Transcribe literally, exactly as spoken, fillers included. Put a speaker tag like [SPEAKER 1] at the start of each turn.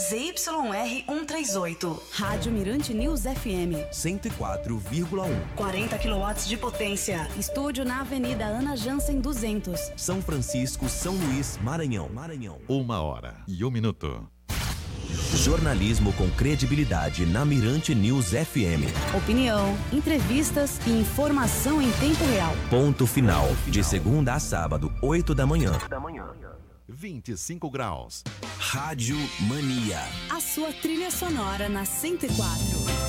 [SPEAKER 1] Z Y R cento e trinta e oito.
[SPEAKER 2] Rádio Mirante News F M.
[SPEAKER 3] cento e quatro vírgula um.
[SPEAKER 1] quarenta quilowatts de potência.
[SPEAKER 2] Estúdio na Avenida Ana Jansen duzentos.
[SPEAKER 3] São Francisco, São Luís, Maranhão. Maranhão.
[SPEAKER 4] Uma hora e um minuto.
[SPEAKER 3] Jornalismo com credibilidade na Mirante News F M.
[SPEAKER 2] Opinião, entrevistas e informação em tempo real.
[SPEAKER 3] Ponto final. De segunda a sábado, oito da manhã.
[SPEAKER 4] vinte e cinco graus.
[SPEAKER 3] Rádio Mania.
[SPEAKER 2] A sua trilha sonora na cento e quatro.